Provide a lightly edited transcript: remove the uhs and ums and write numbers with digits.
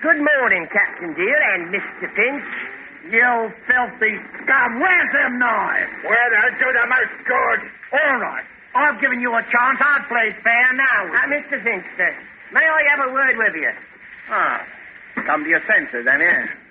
Good morning, Captain dear, and Mr. Finch. You filthy scum. Where's them knives? Where they'll do the most good. All right. I've given you a chance. I'll play fair now. Mr. Finch, sir, may I have a word with you? Come to your senses, then, eh?